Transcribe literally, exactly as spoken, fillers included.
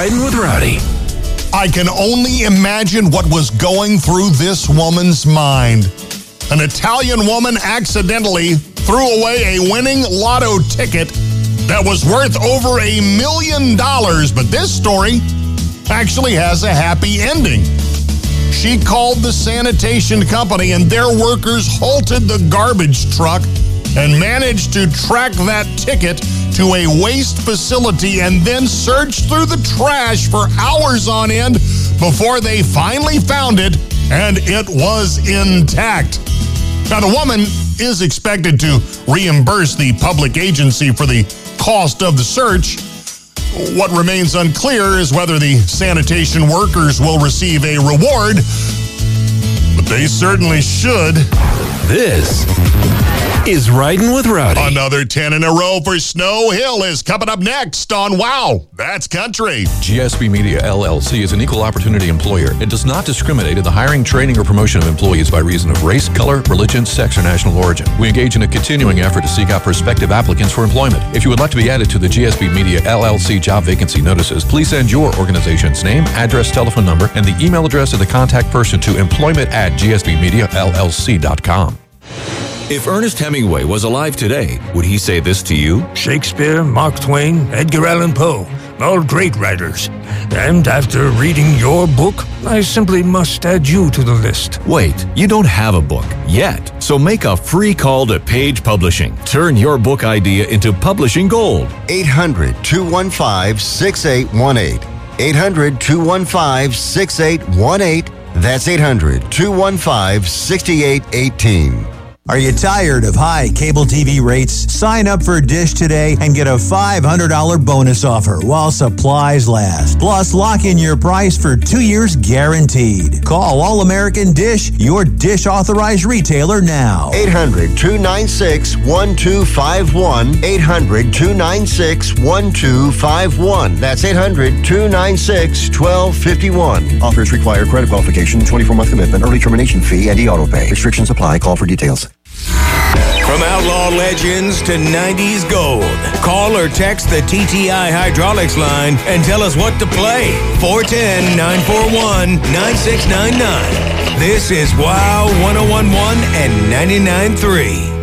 Riding with Rowdy. I can only imagine what was going through this woman's mind. An Italian woman accidentally threw away a winning lotto ticket that was worth over a million dollars, but this story actually has a happy ending. She called the sanitation company and their workers halted the garbage truck and managed to track that ticket to a waste facility and then searched through the trash for hours on end before they finally found it, and it was intact. Now, the woman is expected to reimburse the public agency for the cost of the search. What remains unclear is whether the sanitation workers will receive a reward, but they certainly should. This is Riding with Rowdy. Another ten in a row for Snow Hill is coming up next on Wow, That's Country. G S B Media, L L C is an equal opportunity employer. It does not discriminate in the hiring, training, or promotion of employees by reason of race, color, religion, sex, or national origin. We engage in a continuing effort to seek out prospective applicants for employment. If you would like to be added to the G S B Media, L L C job vacancy notices, please send your organization's name, address, telephone number, and the email address of the contact person to employment at g s b media l l c dot com. If Ernest Hemingway was alive today, would he say this to you? Shakespeare, Mark Twain, Edgar Allan Poe, all great writers. And after reading your book, I simply must add you to the list. Wait, you don't have a book yet. So make a free call to Page Publishing. Turn your book idea into publishing gold. eight hundred, two one five, six eight one eight. eight hundred, two one five, six eight one eight. That's eight hundred, two one five, six eight one eight. Are you tired of high cable T V rates? Sign up for Dish today and get a five hundred dollars bonus offer while supplies last. Plus, lock in your price for two years guaranteed. Call All American Dish, your Dish authorized retailer now. eight hundred, two nine six, one two five one. eight hundred, two nine six, one two five one. That's eight hundred, two nine six, one two five one. Offers require credit qualification, twenty-four month commitment, early termination fee, and e-auto pay. Restrictions apply. Call for details. From outlaw legends to nineties gold, call or text the T T I Hydraulics line and tell us what to play. four one zero, nine four one, nine six nine nine. This is Wow one oh one point one and ninety-nine point three.